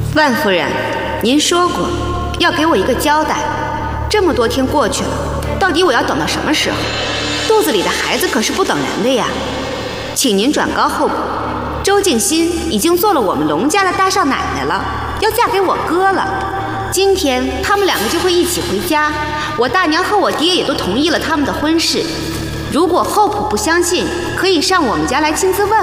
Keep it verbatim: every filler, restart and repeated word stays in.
万夫人，您说过要给我一个交代，这么多天过去了，到底我要等到什么时候？肚子里的孩子可是不等人的呀！请您转告后婆，周静心已经做了我们龙家的大少奶奶了，要嫁给我哥了。今天他们两个就会一起回家，我大娘和我爹也都同意了他们的婚事。如果后婆不相信，可以上我们家来亲自问